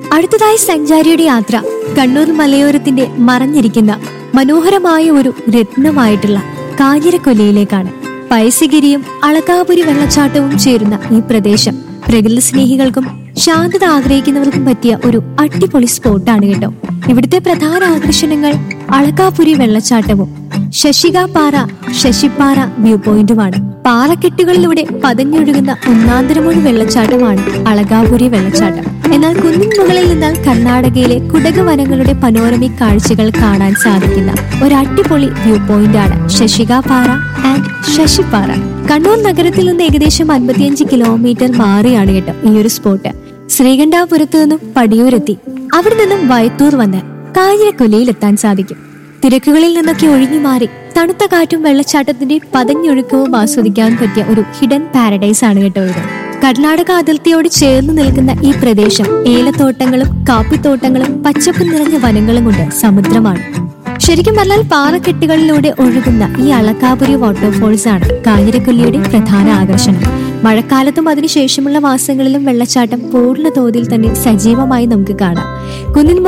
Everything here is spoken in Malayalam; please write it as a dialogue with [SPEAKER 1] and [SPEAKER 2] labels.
[SPEAKER 1] അടുത്തതായി സഞ്ചാരിയുടെ യാത്ര കണ്ണൂർ മലയോരത്തിന്റെ മറഞ്ഞിരിക്കുന്ന മനോഹരമായ ഒരു രത്നമായിട്ടുള്ള കാഞ്ഞിരക്കൊല്ലയിലേക്കാണ്. പയസ്യഗിരിയും അളകാപുരി വെള്ളച്ചാട്ടവും ചേരുന്ന ഈ പ്രദേശം പ്രകൃതി സ്നേഹികൾക്കും ശാന്തത ആഗ്രഹിക്കുന്നവർക്കും പറ്റിയ ഒരു അടിപൊളി സ്പോട്ടാണ് കേട്ടോ. ഇവിടുത്തെ പ്രധാന ആകർഷണങ്ങൾ അളകാപുരി വെള്ളച്ചാട്ടവും ശശിപ്പാറ വ്യൂ പോയിന്റുമാണ്. പാറക്കെട്ടുകളിലൂടെ പതഞ്ഞൊഴുകുന്ന ഒന്നാന്തരമൊഴി വെള്ളച്ചാട്ടമാണ് അളകാപുരി വെള്ളച്ചാട്ടം. എന്നാൽ കുന്നിൻ മുകളിൽ നിന്നാൽ കർണാടകയിലെ കുടക് വനങ്ങളുടെ പനോരമിക് കാഴ്ചകൾ കാണാൻ സാധിക്കുന്ന ഒരു അടിപൊളി വ്യൂ പോയിന്റാണ് ശശിപാറ ആൻഡ് ശശിപ്പാറ. കണ്ണൂർ നഗരത്തിൽ നിന്ന് ഏകദേശം 55 കിലോമീറ്റർ മാറിയാണ് കേട്ടോ ഈ ഒരു സ്പോട്ട്. ശ്രീകണ്ഠാപുരത്ത് നിന്നും പടിയൂരെത്തി അവിടെ നിന്നും വയത്തൂർ വന്ന് കാഞ്ഞിരക്കൊല്ലയിൽ എത്താൻ സാധിക്കും. തിരക്കുകളിൽ നിന്നൊക്കെ ഒഴിഞ്ഞു മാറി തണുത്ത കാറ്റും വെള്ളച്ചാട്ടത്തിന്റെ പതഞ്ഞൊഴുക്കവും ആസ്വദിക്കാൻ പറ്റിയ ഒരു ഹിഡൻ പാരഡൈസ് ആണ് കേട്ടോ ഇത്. കർണാടക അതിർത്തിയോട് ചേർന്ന് നിൽക്കുന്ന ഈ പ്രദേശം ഏലത്തോട്ടങ്ങളും കാപ്പിത്തോട്ടങ്ങളും പച്ചപ്പ് നിറഞ്ഞ വനങ്ങളും കൊണ്ട് സമുദ്രമാണ്. ശരിക്കും പറഞ്ഞാൽ പാറക്കെട്ടുകളിലൂടെ ഒഴുകുന്ന ഈ അളകാപുരി വാട്ടർഫോൾസ് ആണ് കാഞ്ഞിരക്കൊല്ലിയുടെ പ്രധാന ആകർഷണം. മഴക്കാലത്തും അതിനുശേഷമുള്ള മാസങ്ങളിലും വെള്ളച്ചാട്ടം പൂർണ്ണ തോതിൽ തന്നെ സജീവമായി നമുക്ക് കാണാം. കുന്നിൻ